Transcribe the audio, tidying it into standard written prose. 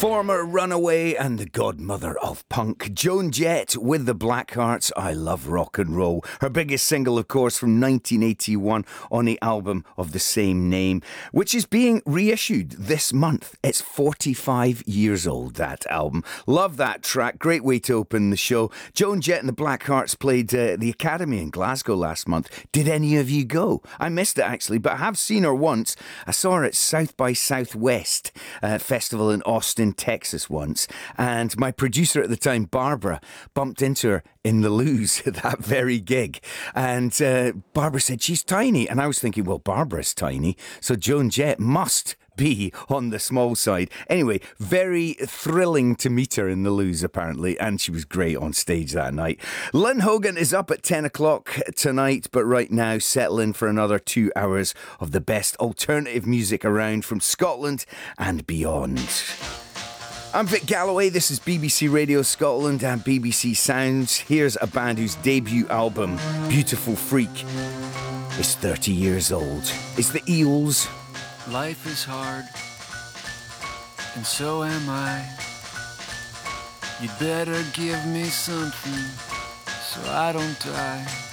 Former runaway and the godmother of punk, Joan Jett with the Blackhearts, I Love Rock and Roll. Her biggest single, of course, from 1981 on the album of the same name, which is being reissued this month. It's 45 years old, that album. Love that track. Great way to open the show. Joan Jett and the Blackhearts played the Academy in Glasgow last month. Did any of you go? I missed it, actually, but I have seen her once. I saw her at South by Southwest festival in Austin, Texas once, and my producer at the time, Barbara, bumped into her in the Loos at that very gig, and Barbara said she's tiny, and I was thinking, well, Barbara's tiny, so Joan Jett must be on the small side. Anyway, very thrilling to meet her in the Loos, apparently, and she was great on stage that night. Lynn Hogan is up at 10 o'clock tonight, but right now settle in for another 2 hours of the best alternative music around from Scotland and beyond. I'm Vic Galloway, this is BBC Radio Scotland and BBC Sounds. Here's a band whose debut album, Beautiful Freak, is 30 years old. It's the Eels. Life is hard, and so am I. You'd better give me something so I don't die.